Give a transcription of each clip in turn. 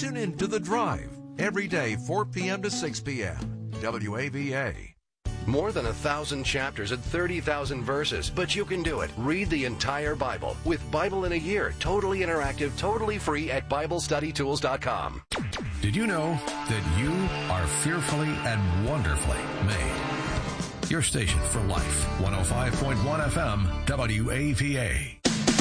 Tune in to The Drive every day, 4 p.m. to 6 p.m. WAVA. More than 1,000 chapters and 30,000 verses, but you can do it. Read the entire Bible with Bible in a Year, totally interactive, totally free at BibleStudyTools.com. Did you know that you are fearfully and wonderfully made? Your station for life, 105.1 FM, WAVA.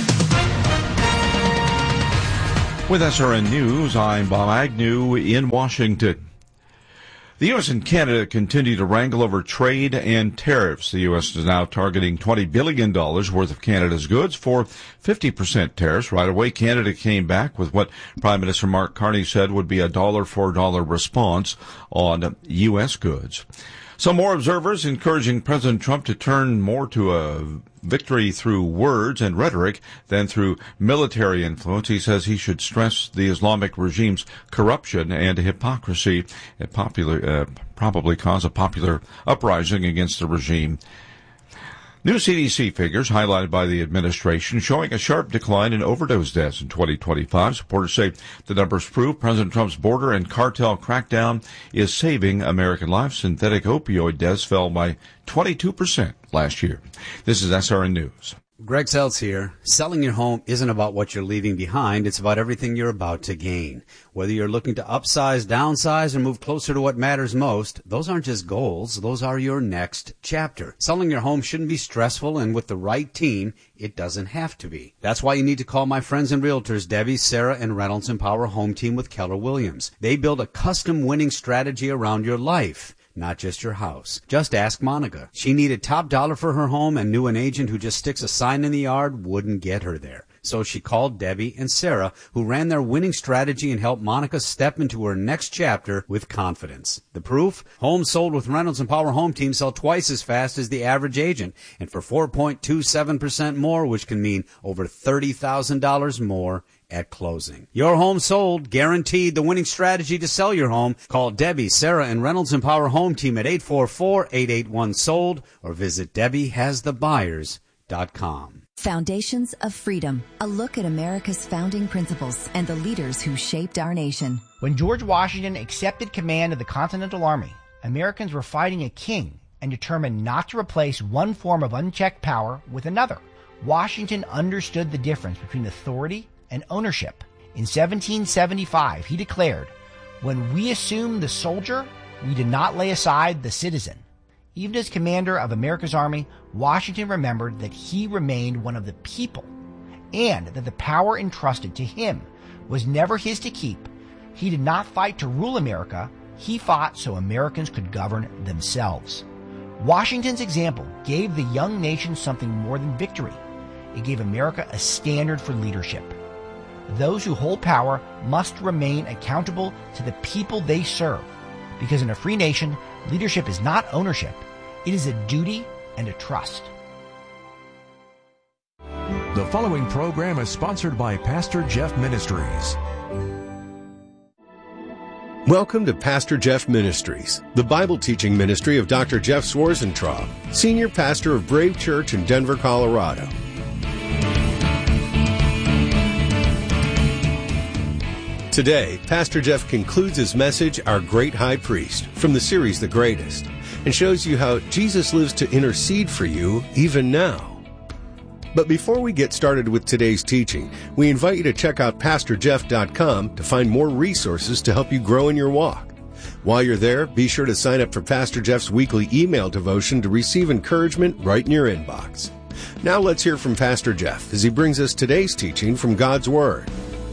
With SRN News, I'm Bob Agnew in Washington. The U.S. and Canada continue to wrangle over trade and tariffs. The U.S. is now targeting $20 billion worth of Canada's goods for 50% tariffs. Right away, Canada came back with what Prime Minister Mark Carney said would be a dollar for dollar response on U.S. goods. Some more observers encouraging President Trump to turn more to a victory through words and rhetoric than through military influence. He says he should stress the Islamic regime's corruption and hypocrisy and probably cause a popular uprising against the regime. New CDC figures highlighted by the administration showing a sharp decline in overdose deaths in 2025. Supporters say the numbers prove President Trump's border and cartel crackdown is saving American lives. Synthetic opioid deaths fell by 22% last year. This is SRN News. Greg Seltz here. Selling your home isn't about what you're leaving behind. It's about everything you're about to gain. Whether you're looking to upsize, downsize, or move closer to what matters most, those aren't just goals. Those are your next chapter. Selling your home shouldn't be stressful, and with the right team, it doesn't have to be. That's why you need to call my friends and realtors, Debbie, Sarah, and Reynolds Empower Home Team with Keller Williams. They build a custom winning strategy around your life, not just your house. Just ask Monica. She needed top dollar for her home and knew an agent who just sticks a sign in the yard wouldn't get her there. So she called Debbie and Sarah, who ran their winning strategy and helped Monica step into her next chapter with confidence. The proof? Homes sold with Reynolds and Power Home Team sell twice as fast as the average agent, and for 4.27% more, which can mean over $30,000 more at closing. Your home sold, guaranteed. The winning strategy to sell your home. Call Debbie, Sarah, and Reynolds and Power Home Team at 844-881-SOLD or visit DebbieHasTheBuyers.com. Foundations of Freedom, a look at America's founding principles and the leaders who shaped our nation. When George Washington accepted command of the Continental Army, Americans were fighting a king and determined not to replace one form of unchecked power with another. Washington understood the difference between authority and ownership. In 1775, he declared, "When we assume the soldier, we did not lay aside the citizen." Even as commander of America's army, Washington remembered that he remained one of the people and that the power entrusted to him was never his to keep. He did not fight to rule America. He fought so Americans could govern themselves. Washington's example gave the young nation something more than victory. It gave America a standard for leadership. Those who hold power must remain accountable to the people they serve, because in a free nation, leadership is not ownership. It is a duty and a trust. The following program is sponsored by Pastor Jeff Ministries. Welcome to Pastor Jeff Ministries, the Bible teaching ministry of Dr. Jeff Swarzentraub, Senior Pastor of Brave Church in Denver, Colorado. Today, Pastor Jeff concludes his message, Our Great High Priest, from the series The Greatest, and shows you how Jesus lives to intercede for you even now. But before we get started with today's teaching, we invite you to check out PastorJeff.com to find more resources to help you grow in your walk. While you're there, be sure to sign up for Pastor Jeff's weekly email devotion to receive encouragement right in your inbox. Now let's hear from Pastor Jeff as he brings us today's teaching from God's Word.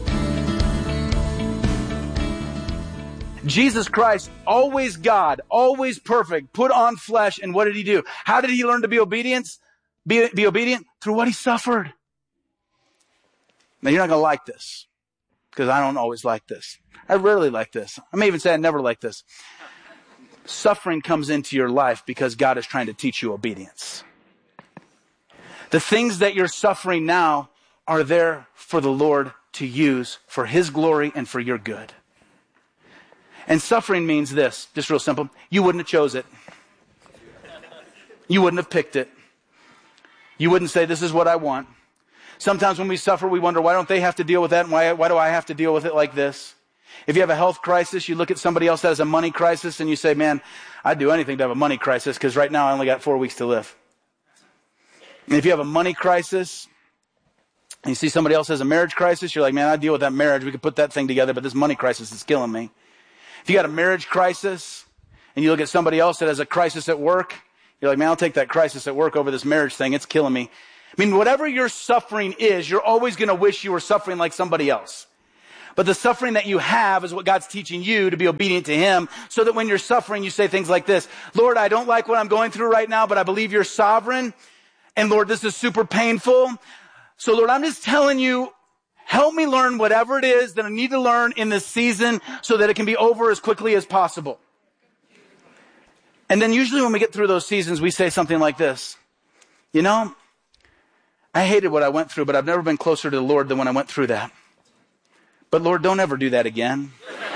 Jesus Christ, always God, always perfect, put on flesh, and what did he do? How did he learn to be obedient? Be obedient through what he suffered. Now, you're not going to like this, because I don't always like this. I rarely like this. I may even say I never like this. Suffering comes into your life because God is trying to teach you obedience. The things that you're suffering now are there for the Lord to use for his glory and for your good. And suffering means this, just real simple. You wouldn't have chose it. You wouldn't have picked it. You wouldn't say, this is what I want. Sometimes when we suffer, we wonder, why don't they have to deal with that? And why do I have to deal with it like this? If you have a health crisis, you look at somebody else that has a money crisis and you say, man, I'd do anything to have a money crisis because right now I only got 4 weeks to live. And if you have a money crisis and you see somebody else has a marriage crisis, you're like, man, I'd deal with that marriage. We could put that thing together, but this money crisis is killing me. If you got a marriage crisis and you look at somebody else that has a crisis at work, you're like, man, I'll take that crisis at work over this marriage thing. It's killing me. I mean, whatever your suffering is, you're always going to wish you were suffering like somebody else. But the suffering that you have is what God's teaching you to be obedient to Him, so that when you're suffering, you say things like this: Lord, I don't like what I'm going through right now, but I believe you're sovereign. And Lord, this is super painful. So Lord, I'm just telling you, help me learn whatever it is that I need to learn in this season so that it can be over as quickly as possible. And then usually when we get through those seasons, we say something like this: you know, I hated what I went through, but I've never been closer to the Lord than when I went through that. But Lord, don't ever do that again.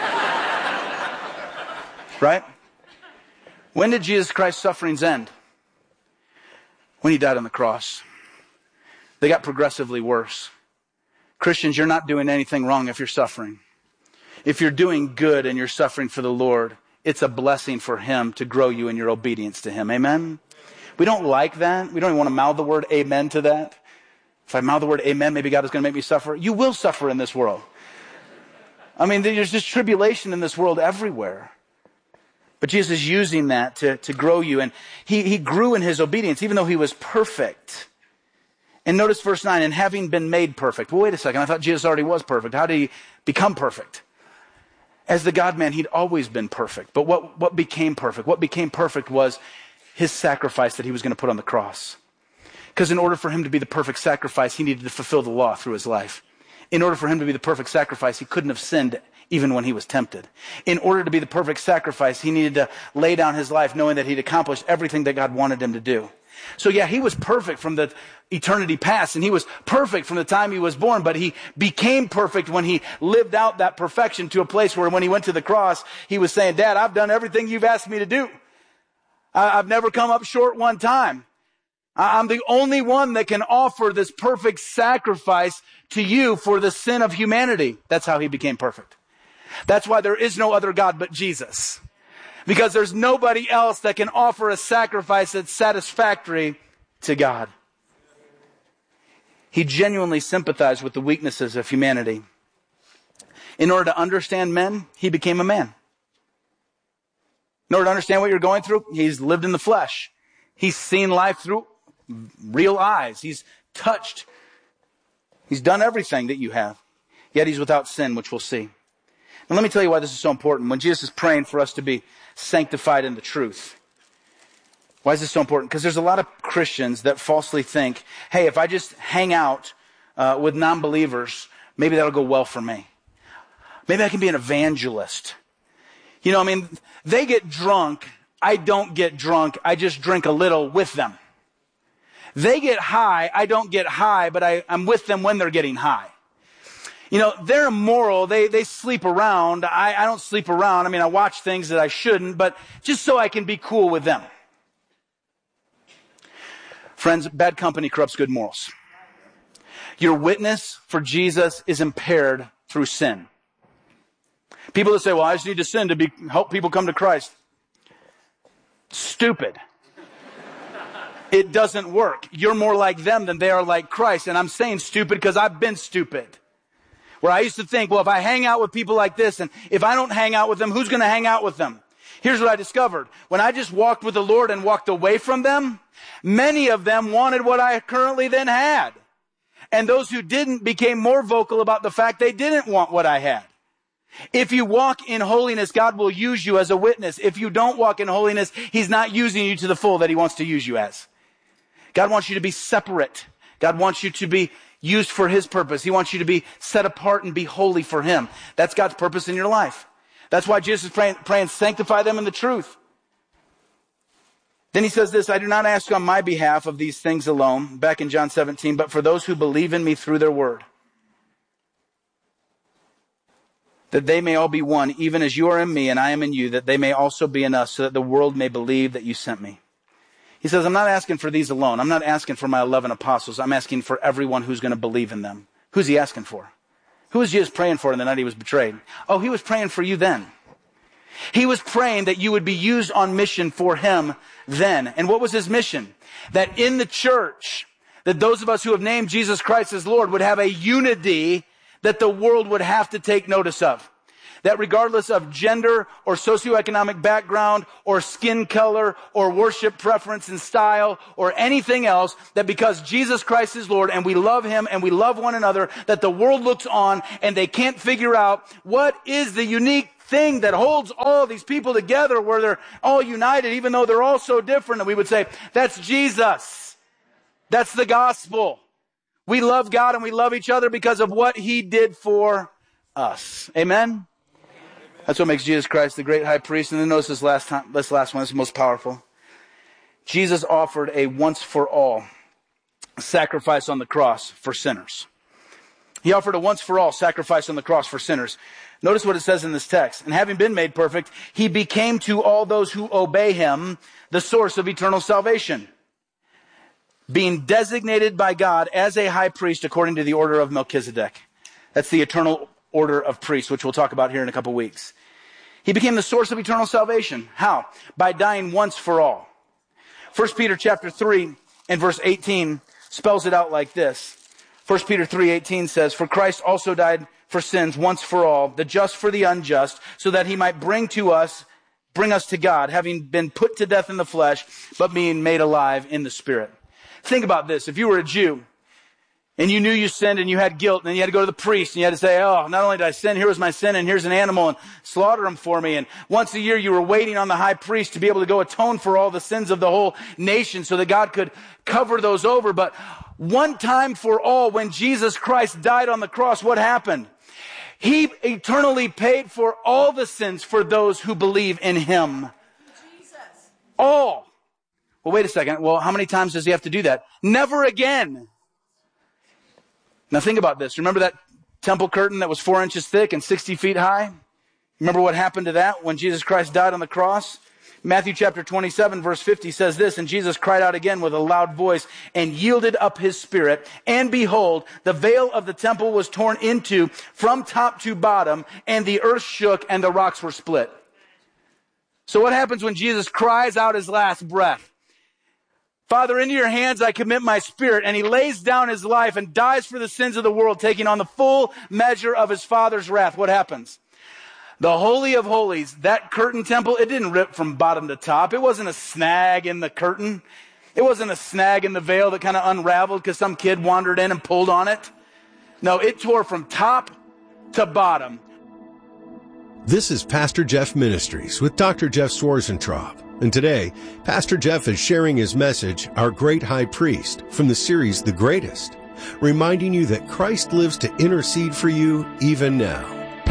Right? When did Jesus Christ's sufferings end? When He died on the cross. They got progressively worse. Christians, you're not doing anything wrong if you're suffering. If you're doing good and you're suffering for the Lord, it's a blessing for Him to grow you in your obedience to Him. Amen? We don't like that. We don't even want to mouth the word amen to that. If I mouth the word amen, maybe God is going to make me suffer. You will suffer in this world. I mean, there's just tribulation in this world everywhere. But Jesus is using that to grow you. And he grew in His obedience, even though He was perfect. And notice verse 9, and having been made perfect. Well, wait a second. I thought Jesus already was perfect. How did He become perfect? As the God-man, He'd always been perfect. But what became perfect? What became perfect was His sacrifice that He was going to put on the cross. Because in order for Him to be the perfect sacrifice, He needed to fulfill the law through His life. In order for Him to be the perfect sacrifice, He couldn't have sinned even when He was tempted. In order to be the perfect sacrifice, He needed to lay down His life knowing that He'd accomplished everything that God wanted Him to do. So yeah, He was perfect from the eternity past, and He was perfect from the time He was born, but He became perfect when He lived out that perfection to a place where when He went to the cross, He was saying, Dad, I've done everything you've asked me to do. I've never come up short one time. I'm the only one that can offer this perfect sacrifice to you for the sin of humanity. That's how He became perfect. That's why there is no other God but Jesus. Because there's nobody else that can offer a sacrifice that's satisfactory to God. He genuinely sympathized with the weaknesses of humanity. In order to understand men, He became a man. In order to understand what you're going through, He's lived in the flesh. He's seen life through real eyes. He's touched. He's done everything that you have. Yet He's without sin, which we'll see. And let me tell you why this is so important. When Jesus is praying for us to be sanctified in the truth. Why is this so important? Because there's a lot of Christians that falsely think, hey, if I just hang out with non-believers, maybe that'll go well for me. Maybe I can be an evangelist. You know, I mean, they get drunk. I don't get drunk. I just drink a little with them. They get high. I don't get high, but I'm with them when they're getting high. You know, they're immoral. They sleep around. I don't sleep around. I mean, I watch things that I shouldn't, but just so I can be cool with them. Friends, bad company corrupts good morals. Your witness for Jesus is impaired through sin. People that say, well, I just need to sin to help people come to Christ. Stupid. It doesn't work. You're more like them than they are like Christ. And I'm saying stupid because I've been stupid. Where I used to think, well, if I hang out with people like this, and if I don't hang out with them, who's going to hang out with them? Here's what I discovered. When I just walked with the Lord and walked away from them, many of them wanted what I currently then had. And those who didn't became more vocal about the fact they didn't want what I had. If you walk in holiness, God will use you as a witness. If you don't walk in holiness, He's not using you to the full that He wants to use you as. God wants you to be separate. God wants you to be used for His purpose. He wants you to be set apart and be holy for Him. That's God's purpose in your life. That's why Jesus is praying, sanctify them in the truth. Then He says this, I do not ask on my behalf of these things alone, back in John 17, but for those who believe in me through their word. That they may all be one, even as you are in me and I am in you, that they may also be in us, so that the world may believe that you sent me. He says, I'm not asking for these alone. I'm not asking for my 11 apostles. I'm asking for everyone who's going to believe in them. Who's He asking for? Who was Jesus praying for in the night he was betrayed? Oh, he was praying for you then. He was praying that you would be used on mission for him then. And what was his mission? That in the church, that those of us who have named Jesus Christ as Lord would have a unity that the world would have to take notice of. That regardless of gender or socioeconomic background or skin color or worship preference and style or anything else, that because Jesus Christ is Lord and we love him and we love one another, that the world looks on and they can't figure out what is the unique thing that holds all these people together where they're all united even though they're all so different. And we would say, that's Jesus. That's the gospel. We love God and we love each other because of what he did for us. Amen? That's what makes Jesus Christ the great high priest. And then notice this last one, this is the most powerful. Jesus offered a once-for-all sacrifice on the cross for sinners. He offered a once-for-all sacrifice on the cross for sinners. Notice what it says in this text. And having been made perfect, he became to all those who obey him the source of eternal salvation, being designated by God as a high priest according to the order of Melchizedek. That's the eternal order of priests, which we'll talk about here in a couple weeks. He became the source of eternal salvation. How? By dying once for all. 1 Peter chapter 3 and verse 18 spells it out like this. 1 Peter 3:18 says, for Christ also died for sins once for all, the just for the unjust, so that he might bring us to God, having been put to death in the flesh, but being made alive in the spirit. Think about this. If you were a Jew, and you knew you sinned and you had guilt, and then you had to go to the priest and you had to say, oh, not only did I sin, here was my sin, and here's an animal, and slaughter him for me. And once a year you were waiting on the high priest to be able to go atone for all the sins of the whole nation so that God could cover those over. But one time for all, when Jesus Christ died on the cross, what happened? He eternally paid for all the sins for those who believe in him. Jesus. All. Well, wait a second. Well, how many times does he have to do that? Never again. Now think about this. Remember that temple curtain that was 4 inches thick and 60 feet high? Remember what happened to that when Jesus Christ died on the cross? Matthew chapter 27 verse 50 says this, and Jesus cried out again with a loud voice and yielded up his spirit. And behold, the veil of the temple was torn into from top to bottom, and the earth shook and the rocks were split. So what happens when Jesus cries out his last breath? Father, into your hands I commit my spirit. And he lays down his life and dies for the sins of the world, taking on the full measure of his Father's wrath. What happens? The Holy of Holies, that curtain temple, it didn't rip from bottom to top. It wasn't a snag in the curtain. It wasn't a snag in the veil that kind of unraveled because some kid wandered in and pulled on it. No, it tore from top to bottom. This is Pastor Jeff Ministries with Dr. Jeff Swarzentraub. And today, Pastor Jeff is sharing his message, Our Great High Priest, from the series The Greatest, reminding you that Christ lives to intercede for you even now.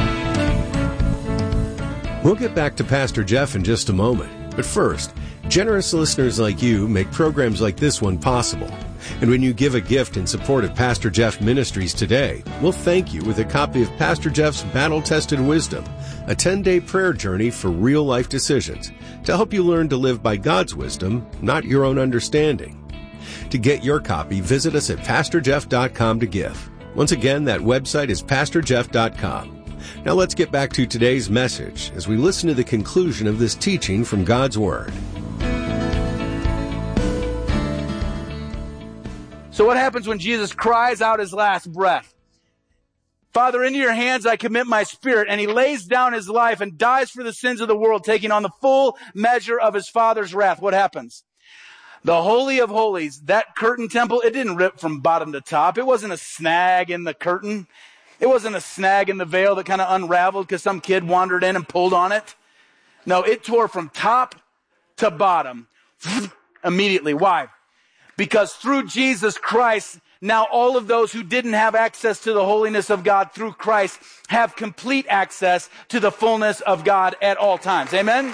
We'll get back to Pastor Jeff in just a moment. But first, generous listeners like you make programs like this one possible. And when you give a gift in support of Pastor Jeff Ministries today, we'll thank you with a copy of Pastor Jeff's Battle-Tested Wisdom, a 10-day prayer journey for real-life decisions to help you learn to live by God's wisdom, not your own understanding. To get your copy, visit us at PastorJeff.com to give. Once again, that website is PastorJeff.com. Now let's get back to today's message as we listen to the conclusion of this teaching from God's Word. So what happens when Jesus cries out his last breath? Father, into your hands I commit my spirit. And he lays down his life and dies for the sins of the world, taking on the full measure of his Father's wrath. What happens? The Holy of Holies, that curtain temple, it didn't rip from bottom to top. It wasn't a snag in the curtain. It wasn't a snag in the veil that kind of unraveled because some kid wandered in and pulled on it. No, it tore from top to bottom immediately. Why? Because through Jesus Christ, now all of those who didn't have access to the holiness of God through Christ have complete access to the fullness of God at all times. Amen?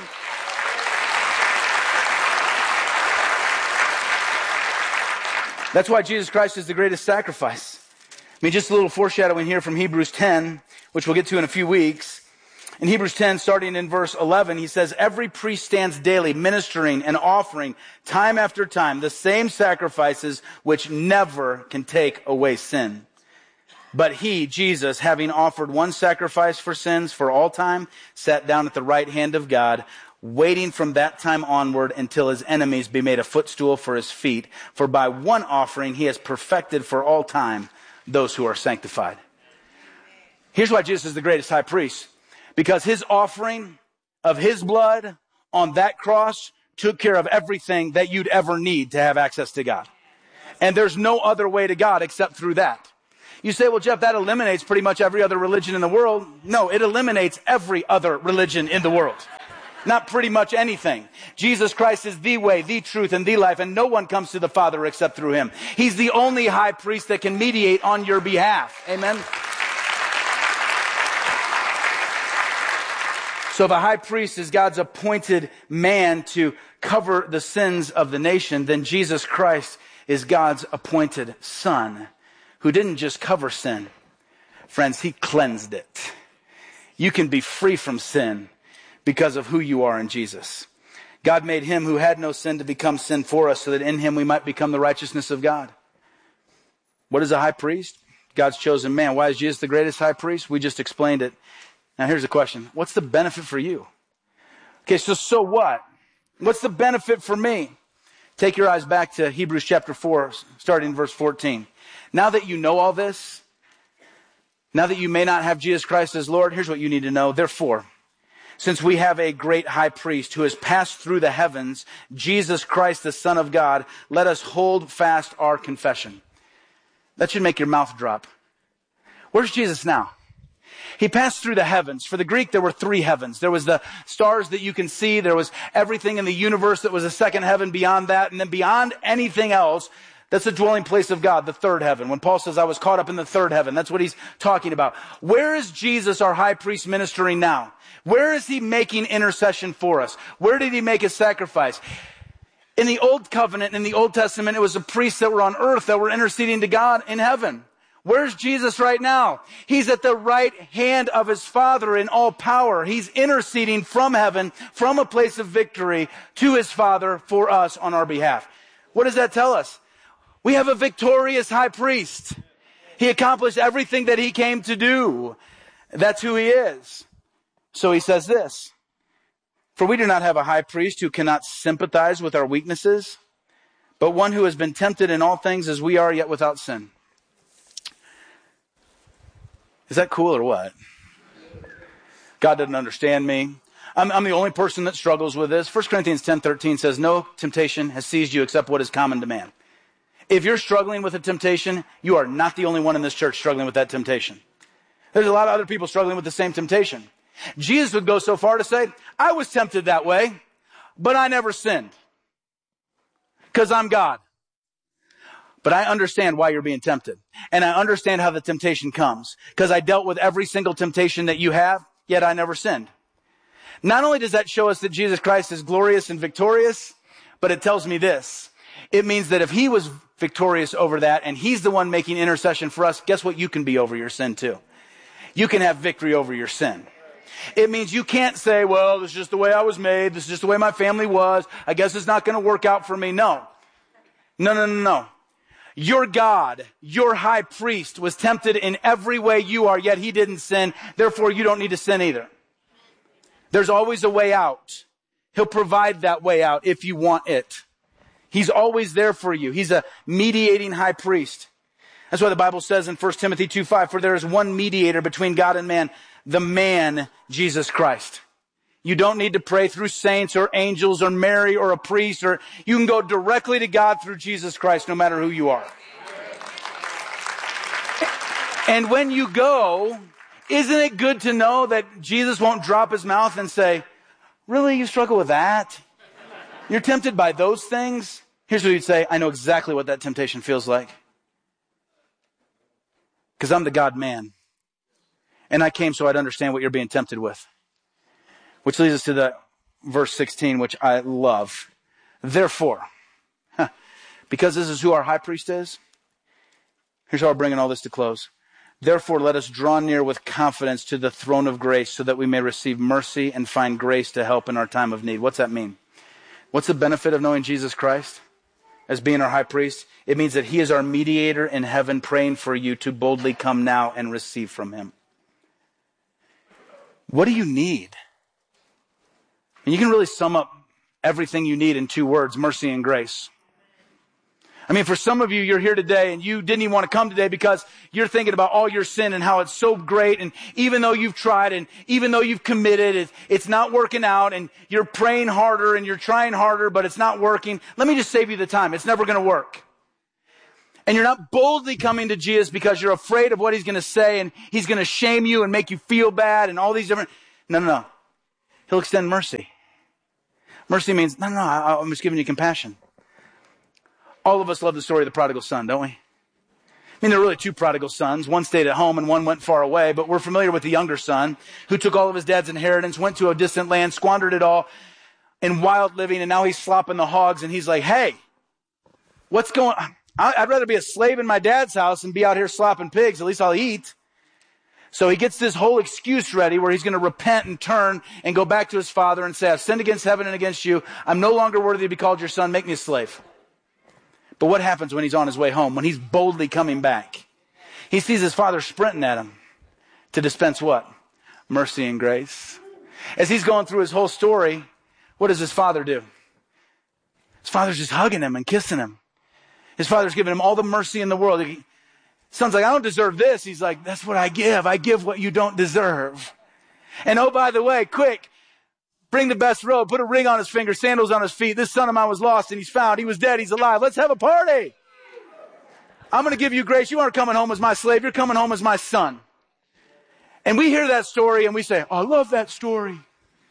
That's why Jesus Christ is the greatest sacrifice. I mean, just a little foreshadowing here from Hebrews 10, which we'll get to in a few weeks. In Hebrews 10, starting in verse 11, he says, every priest stands daily ministering and offering time after time the same sacrifices which never can take away sin. But he, Jesus, having offered one sacrifice for sins for all time, sat down at the right hand of God, waiting from that time onward until his enemies be made a footstool for his feet. For by one offering he has perfected for all time those who are sanctified. Here's why Jesus is the greatest high priest. Because his offering of his blood on that cross took care of everything that you'd ever need to have access to God. And there's no other way to God except through that. You say, well, Jeff, that eliminates pretty much every other religion in the world. No, it eliminates every other religion in the world. Not pretty much anything. Jesus Christ is the way, the truth, and the life, and no one comes to the Father except through him. He's the only high priest that can mediate on your behalf. Amen? So if a high priest is God's appointed man to cover the sins of the nation, then Jesus Christ is God's appointed son, who didn't just cover sin. Friends, he cleansed it. You can be free from sin because of who you are in Jesus. God made him who had no sin to become sin for us so that in him we might become the righteousness of God. What is a high priest? God's chosen man. Why is Jesus the greatest high priest? We just explained it. Now here's the question. What's the benefit for you? Okay, so what? What's the benefit for me? Take your eyes back to Hebrews chapter 4, starting in verse 14. Now that you know all this, now that you may not have Jesus Christ as Lord, here's what you need to know. Therefore, since we have a great high priest who has passed through the heavens, Jesus Christ, the Son of God, let us hold fast our confession. That should make your mouth drop. Where's Jesus now? He passed through the heavens. For the Greek, there were 3 heavens. There was the stars that you can see. There was everything in the universe that was a second heaven beyond that. And then beyond anything else, that's the dwelling place of God, the third heaven. When Paul says, I was caught up in the third heaven, that's what he's talking about. Where is Jesus, our high priest, ministering now? Where is he making intercession for us? Where did he make his sacrifice? In the Old Covenant, in the Old Testament, it was the priests that were on earth that were interceding to God in heaven. Where's Jesus right now? He's at the right hand of his Father in all power. He's interceding from heaven, from a place of victory to his Father for us on our behalf. What does that tell us? We have a victorious high priest. He accomplished everything that he came to do. That's who he is. So he says this, for we do not have a high priest who cannot sympathize with our weaknesses, but one who has been tempted in all things as we are, yet without sin. Is that cool or what? God doesn't understand me. I'm the only person that struggles with this. 1 Corinthians 10:13 says, no temptation has seized you except what is common to man. If you're struggling with a temptation, you are not the only one in this church struggling with that temptation. There's a lot of other people struggling with the same temptation. Jesus would go so far to say, I was tempted that way, but I never sinned. Because I'm God. But I understand why you're being tempted. And I understand how the temptation comes. Because I dealt with every single temptation that you have, yet I never sinned. Not only does that show us that Jesus Christ is glorious and victorious, but it tells me this. It means that if he was victorious over that and he's the one making intercession for us, guess what you can be over your sin too? You can have victory over your sin. It means you can't say, well, this is just the way I was made. This is just the way my family was. I guess it's not going to work out for me. No. No. Your God, your high priest, was tempted in every way you are, yet he didn't sin. Therefore, you don't need to sin either. There's always a way out. He'll provide that way out if you want it. He's always there for you. He's a mediating high priest. That's why the Bible says in 1 Timothy 2:5, for there is one mediator between God and man, the man, Jesus Christ. You don't need to pray through saints or angels or Mary or a priest, or you can go directly to God through Jesus Christ, no matter who you are. And when you go, isn't it good to know that Jesus won't drop his mouth and say, really, you struggle with that? You're tempted by those things? Here's what he'd say, I know exactly what that temptation feels like. Because I'm the God-man. And I came so I'd understand what you're being tempted with. Which leads us to the verse 16, which I love. Therefore, because this is who our high priest is, here's how we're bringing all this to close. Therefore, let us draw near with confidence to the throne of grace so that we may receive mercy and find grace to help in our time of need. What's that mean? What's the benefit of knowing Jesus Christ? as being our high priest? It means that he is our mediator in heaven, praying for you to boldly come now and receive from him. What do you need? And you can really sum up everything you need in 2 words: mercy and grace. I mean, for some of you, you're here today and you didn't even want to come today because you're thinking about all your sin and how it's so great. And even though you've tried and even though you've committed, it's not working out, and you're praying harder and you're trying harder, but it's not working. Let me just save you the time. It's never going to work. And you're not boldly coming to Jesus because you're afraid of what he's going to say and he's going to shame you and make you feel bad and all these different... No. He'll extend mercy. Mercy means, no, I'm just giving you compassion. All of us love the story of the prodigal son, don't we? I mean, there are really 2 prodigal sons. One stayed at home and one went far away, but we're familiar with the younger son who took all of his dad's inheritance, went to a distant land, squandered it all in wild living, and now he's slopping the hogs, and he's like, hey, what's going on? I'd rather be a slave in my dad's house than be out here slopping pigs. At least I'll eat. So he gets this whole excuse ready where he's going to repent and turn and go back to his father and say, I've sinned against heaven and against you. I'm no longer worthy to be called your son. Make me a slave. But what happens when he's on his way home, when he's boldly coming back? He sees his father sprinting at him to dispense what? Mercy and grace. As he's going through his whole story, what does his father do? His father's just hugging him and kissing him. His father's giving him all the mercy in the world. Son's like, I don't deserve this. He's like, that's what I give. I give what you don't deserve. And oh, by the way, quick, bring the best robe, put a ring on his finger, sandals on his feet. This son of mine was lost and he's found. He was dead. He's alive. Let's have a party. I'm going to give you grace. You aren't coming home as my slave. You're coming home as my son. And we hear that story and we say, oh, I love that story.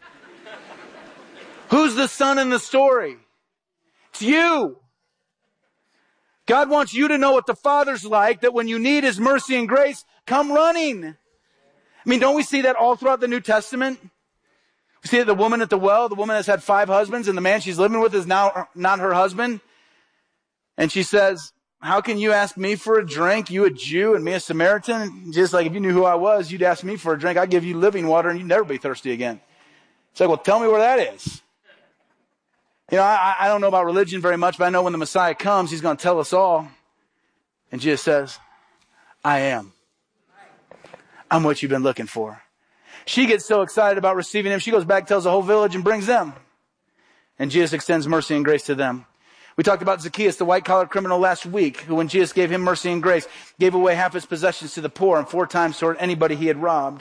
Who's the son in the story? It's you. God wants you to know what the Father's like, that when you need his mercy and grace, come running. I mean, don't we see that all throughout the New Testament? We see that the woman at the well, the woman has had 5 husbands, and the man she's living with is now not her husband. And she says, how can you ask me for a drink, you a Jew and me a Samaritan? Just like if you knew who I was, you'd ask me for a drink. I'd give you living water and you'd never be thirsty again. It's like, well, tell me where that is. You know, I don't know about religion very much, but I know when the Messiah comes, he's going to tell us all. And Jesus says, I am. I'm what you've been looking for. She gets so excited about receiving him, she goes back, tells the whole village, and brings them. And Jesus extends mercy and grace to them. We talked about Zacchaeus, the white-collar criminal, last week, who, when Jesus gave him mercy and grace, gave away half his possessions to the poor and 4 times toward anybody he had robbed.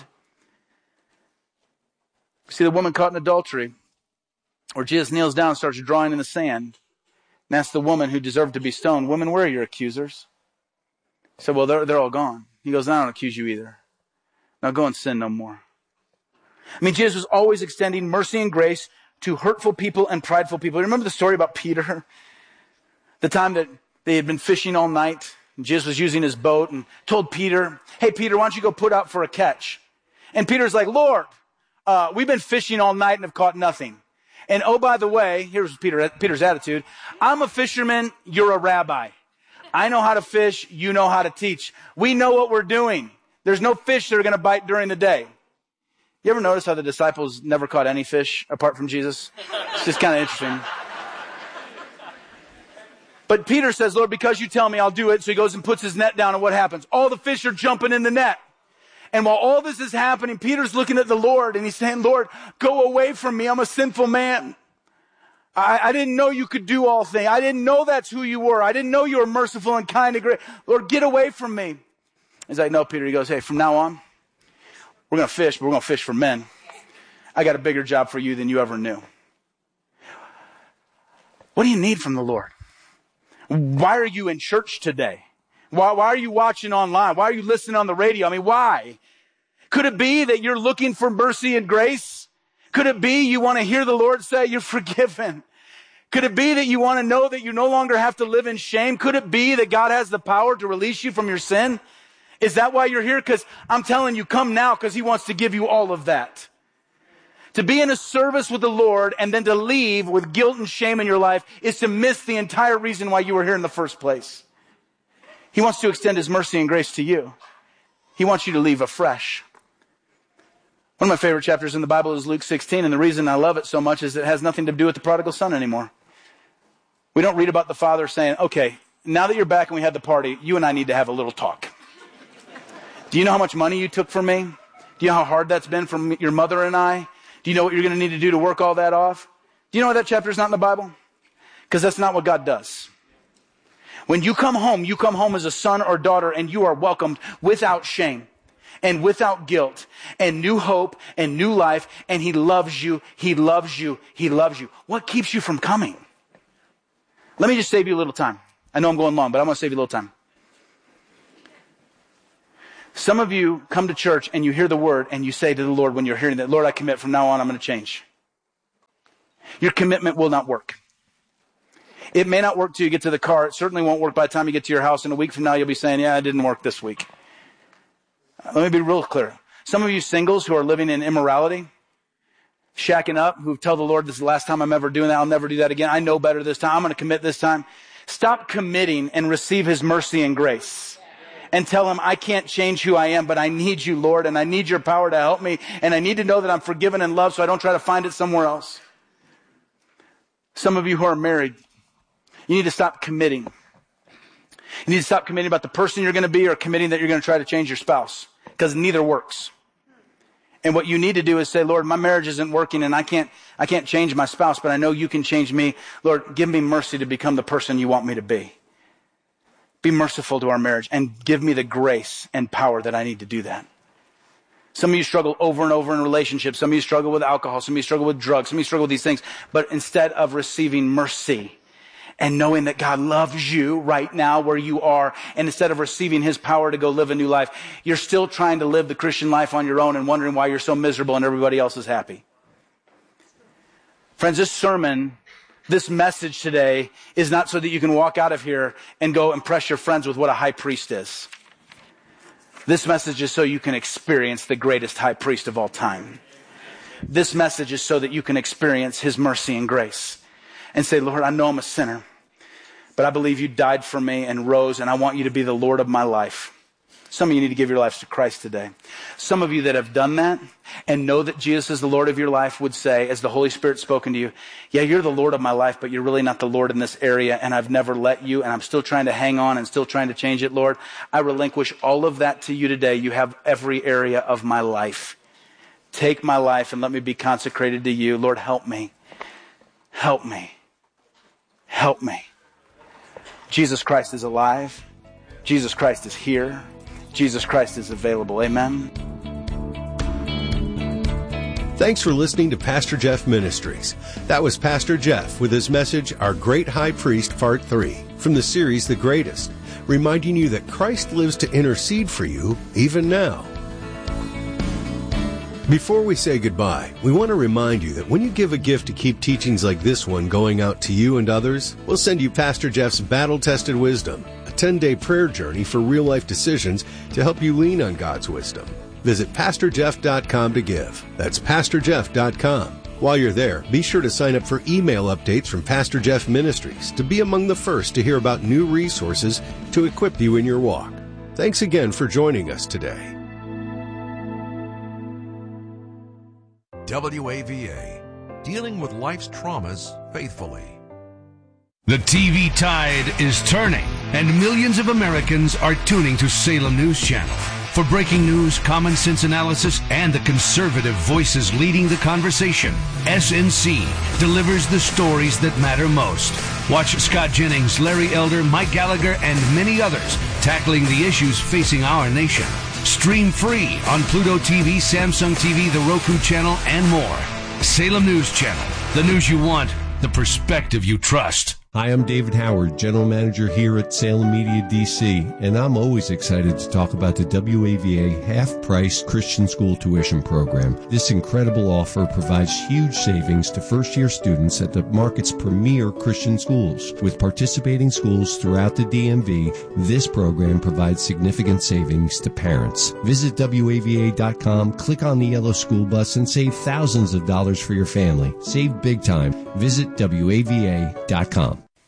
We see the woman caught in adultery, where Jesus kneels down and starts drawing in the sand and asks the woman who deserved to be stoned, woman, where are your accusers? He said, well, they're all gone. He goes, I don't accuse you either. Now go and sin no more. I mean, Jesus was always extending mercy and grace to hurtful people and prideful people. Remember the story about Peter? The time that they had been fishing all night, and Jesus was using his boat and told Peter, hey, Peter, why don't you go put out for a catch? And Peter's like, Lord, we've been fishing all night and have caught nothing. And oh, by the way, here's Peter's attitude. I'm a fisherman. You're a rabbi. I know how to fish. You know how to teach. We know what we're doing. There's no fish that are going to bite during the day. You ever notice how the disciples never caught any fish apart from Jesus? It's just kind of interesting. But Peter says, Lord, because you tell me, I'll do it. So he goes and puts his net down, and what happens? All the fish are jumping in the net. And while all this is happening, Peter's looking at the Lord and he's saying, Lord, go away from me. I'm a sinful man. I didn't know you could do all things. I didn't know that's who you were. I didn't know you were merciful and kind and great. Lord, get away from me. He's like, no, Peter. He goes, hey, from now on, we're going to fish, but we're going to fish for men. I got a bigger job for you than you ever knew. What do you need from the Lord? Why are you in church today? Why are you watching online? Why are you listening on the radio? I mean, why? Could it be that you're looking for mercy and grace? Could it be you want to hear the Lord say you're forgiven? Could it be that you want to know that you no longer have to live in shame? Could it be that God has the power to release you from your sin? Is that why you're here? Because I'm telling you, come now, because he wants to give you all of that. To be in a service with the Lord and then to leave with guilt and shame in your life is to miss the entire reason why you were here in the first place. He wants to extend his mercy and grace to you. He wants you to leave afresh. One of my favorite chapters in the Bible is Luke 16, and the reason I love it so much is it has nothing to do with the prodigal son anymore. We don't read about the father saying, okay, now that you're back and we had the party, you and I need to have a little talk. Do you know how much money you took from me? Do you know how hard that's been for your mother and I? Do you know what you're going to need to do to work all that off? Do you know why that chapter is not in the Bible? Because that's not what God does. When you come home as a son or daughter, and you are welcomed without shame and without guilt and new hope and new life, and He loves you, He loves you, He loves you. What keeps you from coming? Let me just save you a little time. I know I'm going long, but I'm going to save you a little time. Some of you come to church and you hear the word and you say to the Lord when you're hearing that, Lord, I commit from now on, I'm going to change. Your commitment will not work. It may not work till you get to the car. It certainly won't work by the time you get to your house. And a week from now, you'll be saying, yeah, it didn't work this week. Let me be real clear. Some of you singles who are living in immorality, shacking up, who tell the Lord, this is the last time I'm ever doing that. I'll never do that again. I know better this time. I'm going to commit this time. Stop committing and receive His mercy and grace. And tell Him, I can't change who I am, but I need you, Lord, and I need your power to help me. And I need to know that I'm forgiven and loved so I don't try to find it somewhere else. Some of you who are married, you need to stop committing. You need to stop committing about the person you're going to be or committing that you're going to try to change your spouse, because neither works. And what you need to do is say, Lord, my marriage isn't working and I can't change my spouse, but I know you can change me. Lord, give me mercy to become the person you want me to be. Be merciful to our marriage and give me the grace and power that I need to do that. Some of you struggle over and over in relationships. Some of you struggle with alcohol. Some of you struggle with drugs. Some of you struggle with these things. But instead of receiving mercy and knowing that God loves you right now where you are, and instead of receiving His power to go live a new life, you're still trying to live the Christian life on your own and wondering why you're so miserable and everybody else is happy. Friends, this sermon, this message today is not so that you can walk out of here and go impress your friends with what a high priest is. This message is so you can experience the greatest high priest of all time. This message is so that you can experience His mercy and grace and say, Lord, I know I'm a sinner, but I believe you died for me and rose, and I want you to be the Lord of my life. Some of you need to give your lives to Christ today. Some of you that have done that and know that Jesus is the Lord of your life would say, as the Holy Spirit spoken to you, yeah, you're the Lord of my life, but you're really not the Lord in this area, and I've never let you, and I'm still trying to hang on and still trying to change it, Lord. I relinquish all of that to you today. You have every area of my life. Take my life and let me be consecrated to you. Lord, help me. Help me. Help me. Jesus Christ is alive. Jesus Christ is here. Jesus Christ is available. Amen. Thanks for listening to Pastor Jeff Ministries. That was Pastor Jeff with his message, Our Great High Priest, Part 3, from the series The Greatest, reminding you that Christ lives to intercede for you even now. Before we say goodbye, we want to remind you that when you give a gift to keep teachings like this one going out to you and others, we'll send you Pastor Jeff's Battle-Tested Wisdom, a 10-day prayer journey for real-life decisions to help you lean on God's wisdom. Visit PastorJeff.com to give. That's PastorJeff.com. While you're there, be sure to sign up for email updates from Pastor Jeff Ministries to be among the first to hear about new resources to equip you in your walk. Thanks again for joining us today. WAVA, dealing with life's traumas faithfully. The TV tide is turning, and millions of Americans are tuning to Salem News Channel. For breaking news, common sense analysis, and the conservative voices leading the conversation, SNC delivers the stories that matter most. Watch Scott Jennings, Larry Elder, Mike Gallagher, and many others tackling the issues facing our nation. Stream free on Pluto TV, Samsung TV, the Roku channel, and more. Salem News Channel. The news you want, the perspective you trust. Hi, I'm David Howard, General Manager here at Salem Media DC, and I'm always excited to talk about the WAVA half-price Christian school tuition program. This incredible offer provides huge savings to first-year students at the market's premier Christian schools. With participating schools throughout the DMV, this program provides significant savings to parents. Visit WAVA.com, click on the yellow school bus, and save thousands of dollars for your family. Save big time. Visit WAVA.com.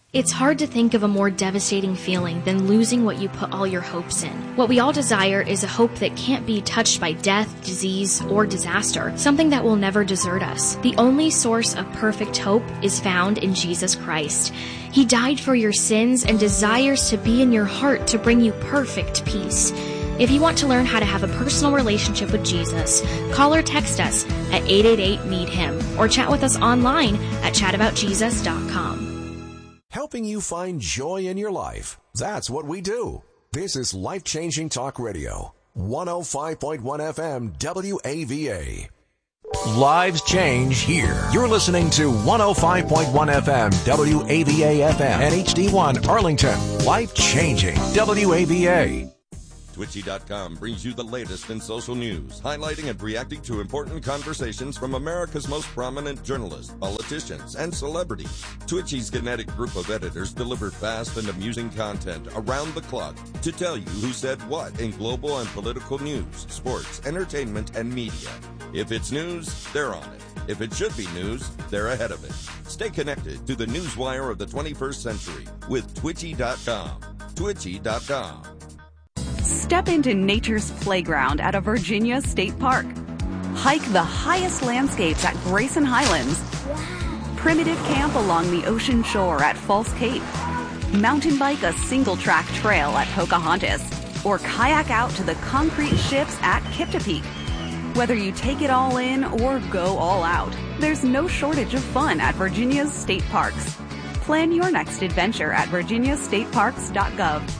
It's hard to think of a more devastating feeling than losing what you put all your hopes in. What we all desire is a hope that can't be touched by death, disease, or disaster, something that will never desert us. The only source of perfect hope is found in Jesus Christ. He died for your sins and desires to be in your heart to bring you perfect peace. If you want to learn how to have a personal relationship with Jesus, call or text us at 888-NEED-HIM or chat with us online at chataboutjesus.com. Helping you find joy in your life. That's what we do. This is Life-Changing Talk Radio. 105.1 FM WAVA. Lives change here. You're listening to 105.1 FM WAVA FM and HD1 Arlington. Life-Changing WAVA. Twitchy.com brings you the latest in social news, highlighting and reacting to important conversations from America's most prominent journalists, politicians, and celebrities. Twitchy's kinetic group of editors deliver fast and amusing content around the clock to tell you who said what in global and political news, sports, entertainment, and media. If it's news, they're on it. If it should be news, they're ahead of it. Stay connected to the newswire of the 21st century with Twitchy.com. Twitchy.com. Step into nature's playground at a Virginia state park. Hike the highest landscapes at Grayson Highlands. Primitive camp along the ocean shore at False Cape. Mountain bike a single-track trail at Pocahontas. Or kayak out to the concrete ships at Kipta Peak. Whether you take it all in or go all out, there's no shortage of fun at Virginia's state parks. Plan your next adventure at virginiastateparks.gov.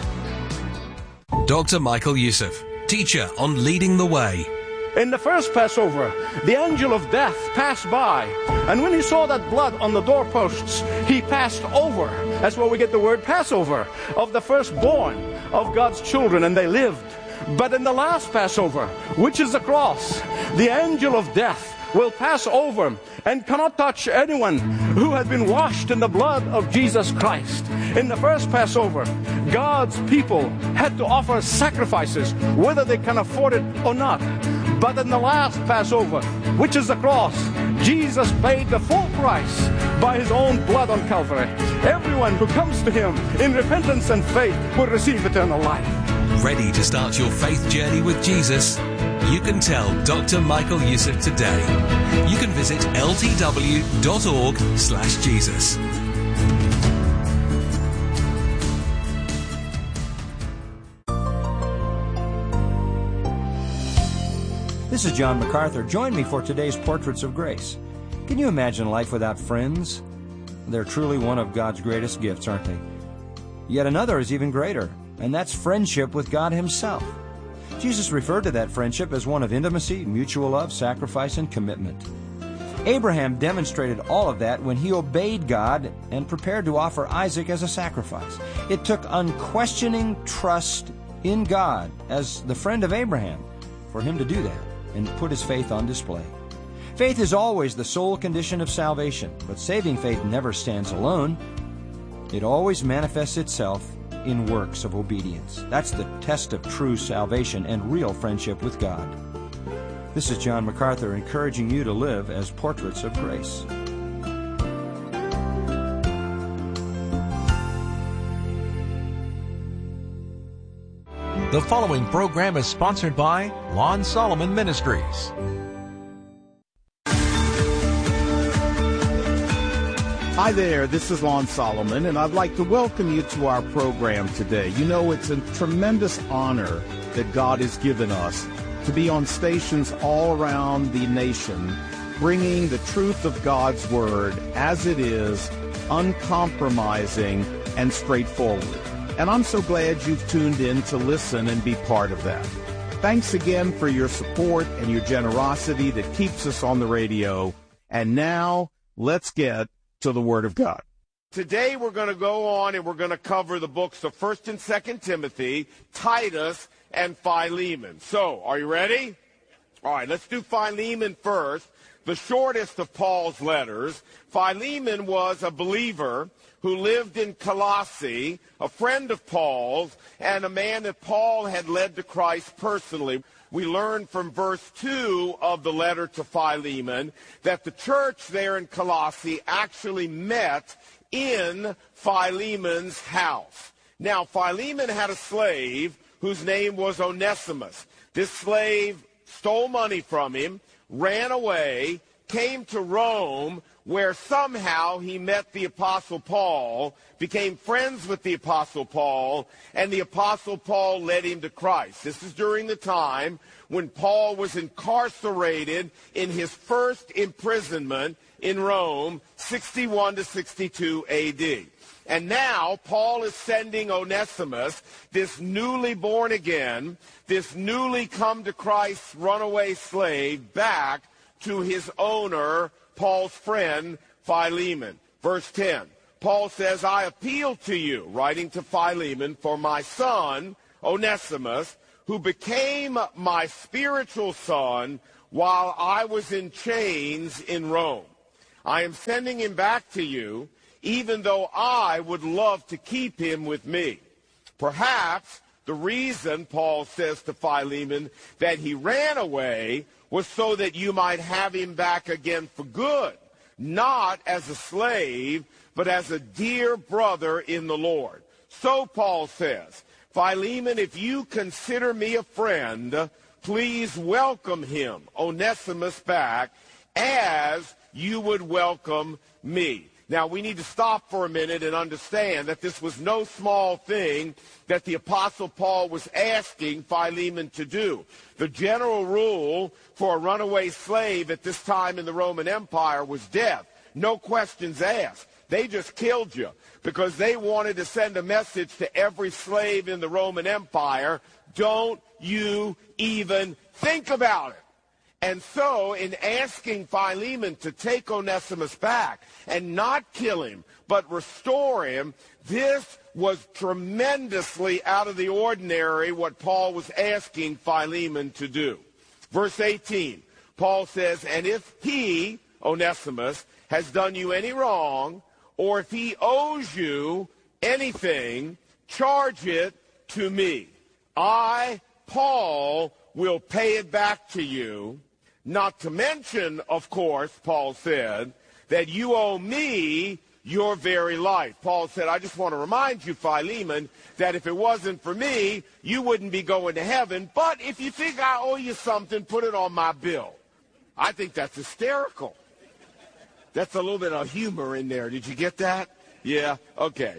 Dr. Michael Youssef, teacher on Leading the Way. In the first Passover, the angel of death passed by, and when he saw that blood on the doorposts, he passed over. That's where we get the word Passover, of the firstborn of God's children, and they lived. But in the last Passover, which is the cross, the angel of death will pass over and cannot touch anyone who had been washed in the blood of Jesus Christ. In the first Passover, God's people had to offer sacrifices, whether they can afford it or not. But in the last Passover, which is the cross, Jesus paid the full price by his own blood on Calvary. Everyone who comes to him in repentance and faith will receive eternal life. Ready to start your faith journey with Jesus? You can tell Dr. Michael Youssef today. You can visit ltw.org/Jesus. This is John MacArthur. Join me for today's Portraits of Grace. Can you imagine life without friends? They're truly one of God's greatest gifts, aren't they? Yet another is even greater, and that's friendship with God Himself. Jesus referred to that friendship as one of intimacy, mutual love, sacrifice, and commitment. Abraham demonstrated all of that when he obeyed God and prepared to offer Isaac as a sacrifice. It took unquestioning trust in God as the friend of Abraham for him to do that and put his faith on display. Faith is always the sole condition of salvation, but saving faith never stands alone. It always manifests itself in works of obedience. That's the test of true salvation and real friendship with God. This is John MacArthur encouraging you to live as portraits of grace. The following program is sponsored by Lon Solomon Ministries. Hi there, this is Lon Solomon, and I'd like to welcome you to our program today. You know, it's a tremendous honor that God has given us to be on stations all around the nation, bringing the truth of God's Word as it is, uncompromising and straightforward. And I'm so glad you've tuned in to listen and be part of that. Thanks again for your support and your generosity that keeps us on the radio. And now, let's get to the Word of God. Today we're going to go on and we're going to cover the books of 1st and 2nd Timothy, Titus, and Philemon. So, are you ready? All right, let's do Philemon first, the shortest of Paul's letters. Philemon was a believer who lived in Colossae, a friend of Paul's, and a man that Paul had led to Christ personally. We learn from verse 2 of the letter to Philemon that the church there in Colossae actually met in Philemon's house. Now, Philemon had a slave whose name was Onesimus. This slave stole money from him, ran away, came to Rome, where somehow he met the Apostle Paul, became friends with the Apostle Paul, and the Apostle Paul led him to Christ. This is during the time when Paul was incarcerated in his first imprisonment in Rome, 61 to 62 A.D. And now Paul is sending Onesimus, this newly born again, this newly come to Christ runaway slave, back to his owner, Paul's friend, Philemon. Verse 10, Paul says, I appeal to you, writing to Philemon, for my son, Onesimus, who became my spiritual son while I was in chains in Rome. I am sending him back to you, even though I would love to keep him with me. Perhaps the reason, Paul says to Philemon, that he ran away was so that you might have him back again for good, not as a slave, but as a dear brother in the Lord. So Paul says, Philemon, if you consider me a friend, please welcome him, Onesimus, back as you would welcome me. Now, we need to stop for a minute and understand that this was no small thing that the Apostle Paul was asking Philemon to do. The general rule for a runaway slave at this time in the Roman Empire was death. No questions asked. They just killed you because they wanted to send a message to every slave in the Roman Empire, don't you even think about it. And so, in asking Philemon to take Onesimus back and not kill him, but restore him, this was tremendously out of the ordinary what Paul was asking Philemon to do. Verse 18, Paul says, and if he, Onesimus, has done you any wrong, or if he owes you anything, charge it to me. I, Paul, will pay it back to you. Not to mention, of course, Paul said, that you owe me your very life. Paul said, I just want to remind you, Philemon, that if it wasn't for me, you wouldn't be going to heaven. But if you think I owe you something, put it on my bill. I think that's hysterical. That's a little bit of humor in there. Did you get that? Yeah, okay.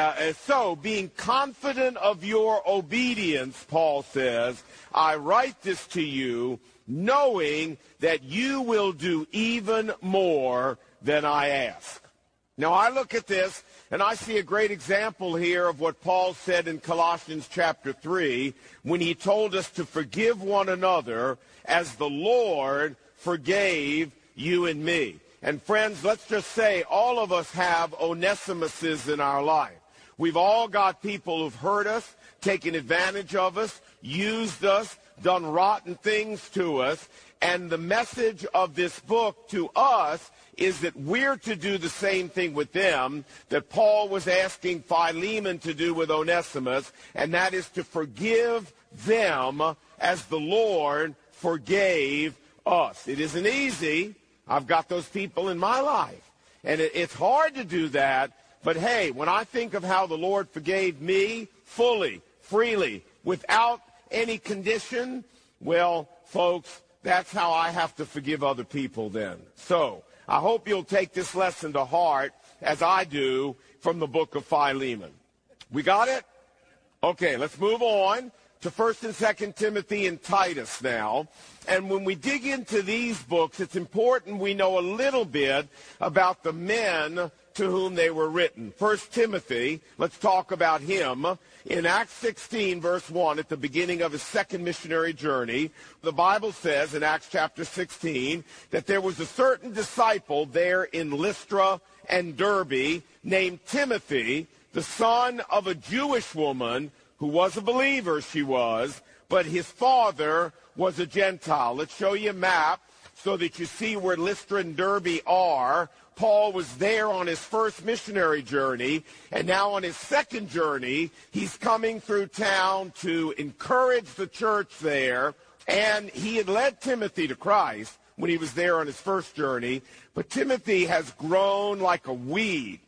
So, being confident of your obedience, Paul says, I write this to you, knowing that you will do even more than I ask. Now, I look at this, and I see a great example here of what Paul said in Colossians chapter 3, when he told us to forgive one another as the Lord forgave you and me. And friends, let's just say all of us have Onesimuses in our life. We've all got people who've hurt us, taken advantage of us, used us, done rotten things to us, and the message of this book to us is that we're to do the same thing with them that Paul was asking Philemon to do with Onesimus, and that is to forgive them as the Lord forgave us. It isn't easy. I've got those people in my life, and it's hard to do that, but hey, when I think of how the Lord forgave me fully, freely, without any condition, well, folks, that's how I have to forgive other people then. So, I hope you'll take this lesson to heart, as I do, from the book of Philemon. We got it? Okay, let's move on to 1 and 2 Timothy and Titus now. And when we dig into these books, it's important we know a little bit about the men to whom they were written. 1 Timothy, let's talk about him. In Acts 16, verse 1, at the beginning of his second missionary journey, the Bible says in Acts chapter 16 that there was a certain disciple there in Lystra and Derbe named Timothy, the son of a Jewish woman who was a believer, she was, but his father was a Gentile. Let's show you a map so that you see where Lystra and Derbe are. Paul was there on his first missionary journey, and now on his second journey, he's coming through town to encourage the church there, and he had led Timothy to Christ when he was there on his first journey, but Timothy has grown like a weed.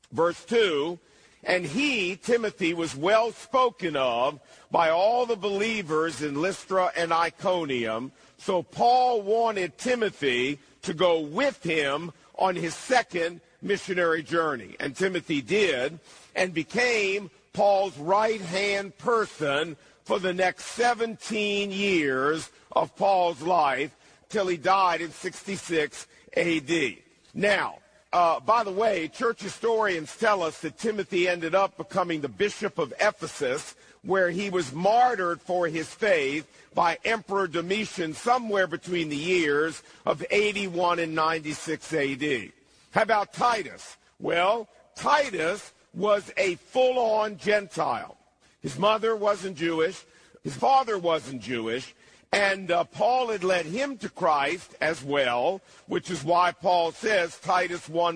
Verse 2, and he, Timothy, was well spoken of by all the believers in Lystra and Iconium. So Paul wanted Timothy to go with him on his second missionary journey. And Timothy did, and became Paul's right-hand person for the next 17 years of Paul's life till he died in 66 A.D. Now, by the way, church historians tell us that Timothy ended up becoming the bishop of Ephesus, where he was martyred for his faith by Emperor Domitian somewhere between the years of 81 and 96 A.D. How about Titus? Well, Titus was a full-on Gentile. His mother wasn't Jewish. His father wasn't Jewish. And Paul had led him to Christ as well, which is why Paul says, Titus 1,